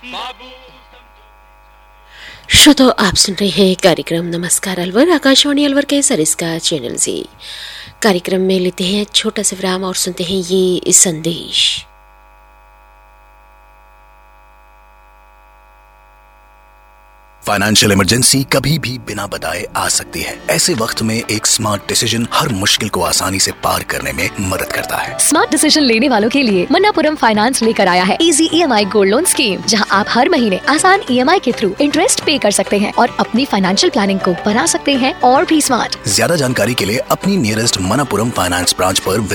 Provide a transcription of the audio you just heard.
श्रोताओं, आप सुन रहे हैं कार्यक्रम नमस्कार अलवर, आकाशवाणी अलवर के सरिस्का चैनल से। कार्यक्रम में लेते हैं छोटा सा विराम और सुनते हैं ये संदेश। फाइनेंशियल इमरजेंसी कभी भी बिना बताए आ सकती है। ऐसे वक्त में एक स्मार्ट डिसीजन हर मुश्किल को आसानी से पार करने में मदद करता है। स्मार्ट डिसीजन लेने वालों के लिए मन्नापुरम फाइनेंस लेकर आया है easy EMI gold loan scheme, जहां आप हर महीने आसान EMI के थ्रू इंटरेस्ट पे कर सकते हैं और अपनी फाइनेंशियल प्लानिंग को बना सकते हैं और भी स्मार्ट। ज्यादा जानकारी के लिए अपनी नियरेस्ट मन्नापुरम फाइनेंस ब्रांच पर